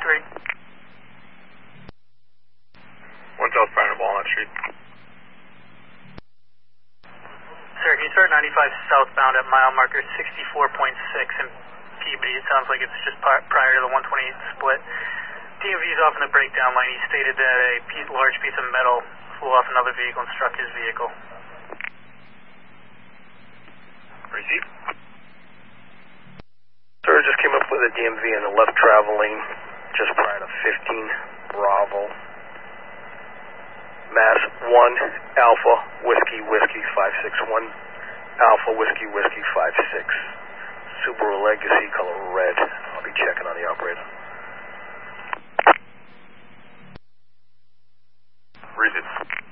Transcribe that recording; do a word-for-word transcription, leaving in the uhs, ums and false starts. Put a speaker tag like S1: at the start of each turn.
S1: three.
S2: one southbound of Walnut Street.
S1: Sir, can you start ninety-five southbound at mile marker sixty-four point six in Peabody? It sounds like it's just prior to the one twenty-eight split. D M V is off in the breakdown lane. He stated that a piece, large piece of metal flew off another vehicle and struck his vehicle.
S2: Receive.
S3: Sir, just came up with a D M V in the left travel lane just prior to fifteen Bravo. Mass one Alpha Whiskey Whiskey five six one Alpha Whiskey Whiskey five six. Subaru Legacy color red. I'll be checking on the operator.
S2: Receive.